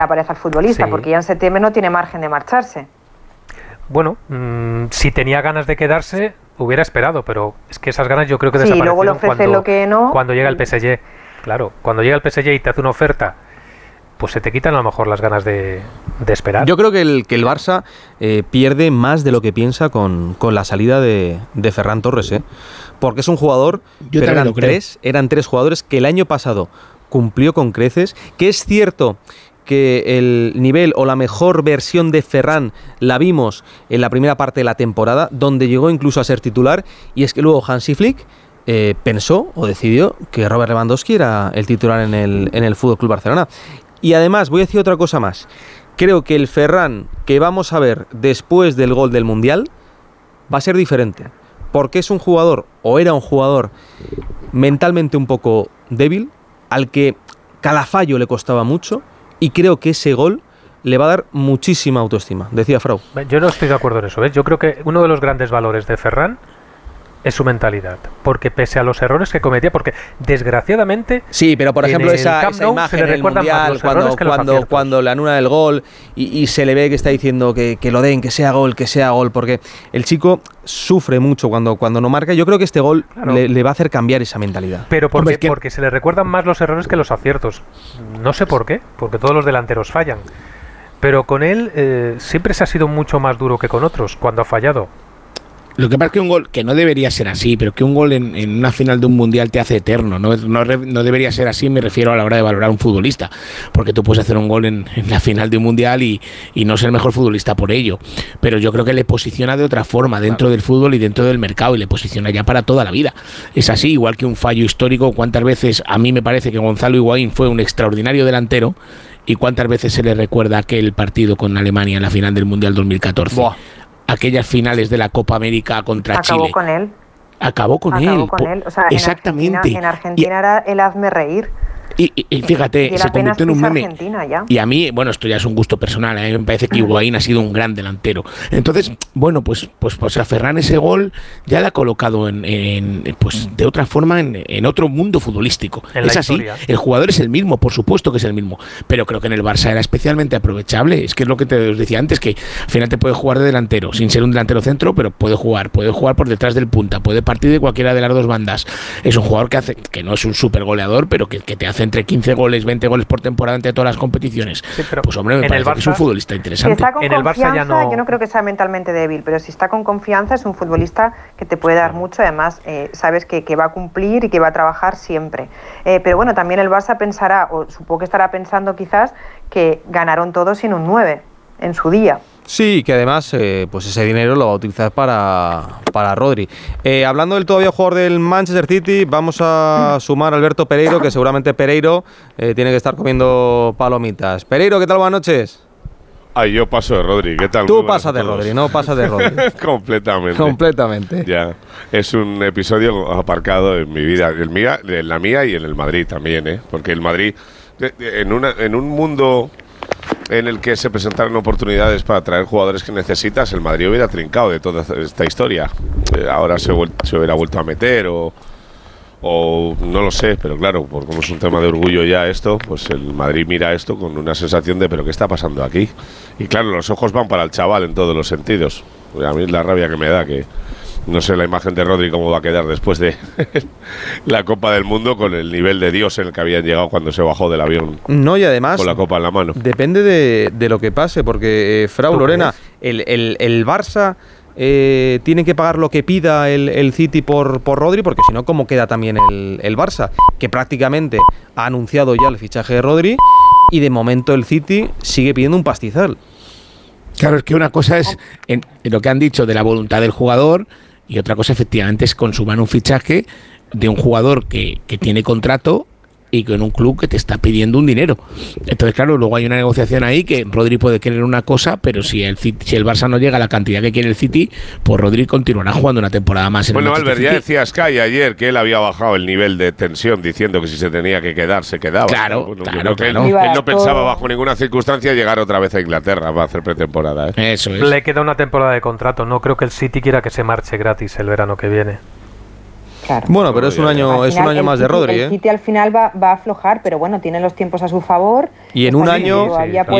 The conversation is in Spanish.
aparece al futbolista, porque ya en septiembre no tiene margen de marcharse. Bueno, si tenía ganas de quedarse, hubiera esperado, pero es que esas ganas yo creo que desaparecieron luego le ofrecen lo que no, cuando llega el PSG. Claro, cuando llega el PSG y te hace una oferta, pues se te quitan a lo mejor las ganas de esperar. Yo creo que el Barça pierde más de lo que piensa con la salida de Ferran Torres, porque es un jugador, pero eran tres jugadores que el año pasado cumplió con creces, que es cierto que el nivel o la mejor versión de Ferran la vimos en la primera parte de la temporada, donde llegó incluso a ser titular, y es que luego Hansi Flick pensó o decidió que Robert Lewandowski era el titular en el Fútbol Club Barcelona. Y además, voy a decir otra cosa más. Creo que el Ferran que vamos a ver después del gol del Mundial va a ser diferente. Porque es un jugador, o era un jugador, mentalmente un poco débil, al que cada fallo le costaba mucho, y creo que ese gol le va a dar muchísima autoestima, decía Frau. Yo no estoy de acuerdo en eso, ¿ves? Yo creo que uno de los grandes valores de Ferran es su mentalidad, porque pese a los errores que cometía, porque desgraciadamente sí, pero por ejemplo esa imagen en el Mundial cuando le anula el gol y se le ve que está diciendo que lo den, que sea gol, porque el chico sufre mucho cuando no marca. Yo creo que este gol le va a hacer cambiar esa mentalidad. Pero porque se le recuerdan más los errores que los aciertos. No sé por qué, porque todos los delanteros fallan, pero con él siempre se ha sido mucho más duro que con otros cuando ha fallado. Lo que pasa es que un gol, que no debería ser así, pero que un gol en una final de un mundial te hace eterno. No debería ser así, me refiero a la hora de valorar a un futbolista, porque tú puedes hacer un gol en la final de un mundial y no ser el mejor futbolista por ello. Pero yo creo que le posiciona de otra forma dentro del fútbol y dentro del mercado, y le posiciona ya para toda la vida. Es así, igual que un fallo histórico. ¿Cuántas veces a mí me parece que Gonzalo Higuaín fue un extraordinario delantero? ¿Y cuántas veces se le recuerda aquel partido con Alemania en la final del Mundial 2014? Buah. Aquellas finales de la Copa América contra Chile. Acabó con él. O sea, exactamente. En Argentina era el hazme reír. Y fíjate, se convirtió en un meme. Y a mí, bueno, esto ya es un gusto personal, a mí me parece que Higuaín ha sido un gran delantero. Entonces, bueno, pues a Ferran ese gol ya le ha colocado de otra forma en otro mundo futbolístico. Es así, el jugador es el mismo, por supuesto que es el mismo, pero creo que en el Barça era especialmente aprovechable. Es que es lo que te decía antes, que al final te puede jugar de delantero, sin ser un delantero centro, pero puede jugar por detrás del punta, puede partir de cualquiera de las dos bandas. Es un jugador que no es un super goleador, pero que te hace entre 15 goles, 20 goles por temporada entre todas las competiciones. Sí, pues hombre, me parece que es un futbolista interesante. Si está con confianza, yo no creo que sea mentalmente débil, pero si está con confianza es un futbolista que te puede dar mucho. Además, sabes que va a cumplir y que va a trabajar siempre. Pero bueno, también el Barça pensará, o supongo que estará pensando quizás, que ganaron todos sin un 9 en su día. Sí, que además pues ese dinero lo va a utilizar para Rodri. Hablando del todavía jugador del Manchester City, vamos a sumar a Alberto Pereiro, que seguramente Pereiro tiene que estar comiendo palomitas. Pereiro, ¿qué tal? Buenas noches. Ay, yo paso de Rodri, ¿qué tal? Tú pasas de Rodri, no pasas de Rodri. Completamente. Ya, es un episodio aparcado en mi vida, en la mía y en el Madrid también, porque el Madrid, en un mundo en el que se presentaron oportunidades para traer jugadores que necesitas, el Madrid hubiera trincado de toda esta historia. Ahora se hubiera vuelto a meter o no lo sé, pero claro, por como es un tema de orgullo ya esto, pues el Madrid mira esto con una sensación de ¿pero qué está pasando aquí? Y claro, los ojos van para el chaval en todos los sentidos. A mí es la rabia que me da, que no sé la imagen de Rodri cómo va a quedar después de la Copa del Mundo, con el nivel de Dios en el que habían llegado cuando se bajó del avión. No, y además con la copa en la mano. Depende de lo que pase, porque Frau Lorena, el Barça tiene que pagar lo que pida el City por Rodri, porque si no, ¿cómo queda también el Barça? Que prácticamente ha anunciado ya el fichaje de Rodri y de momento el City sigue pidiendo un pastizal. Claro, es que una cosa es en lo que han dicho de la voluntad del jugador, y otra cosa efectivamente es consumar un fichaje de un jugador que tiene contrato y con un club que te está pidiendo un dinero. Entonces, claro, luego hay una negociación ahí que Rodri puede querer una cosa, pero si el Barça no llega a la cantidad que quiere el City, pues Rodri continuará jugando una temporada más en el Manchester City. Ya decía Sky ayer que él había bajado el nivel de tensión diciendo que si se tenía que quedar, se quedaba. Claro. Él no pensaba bajo ninguna circunstancia llegar otra vez a Inglaterra para hacer pretemporada. Eso es. Le queda una temporada de contrato. No creo que el City quiera que se marche gratis el verano que viene. Claro. Bueno, pero es un año más de Rodri, El City al final va a aflojar, pero bueno, tiene los tiempos a su favor. Y en un año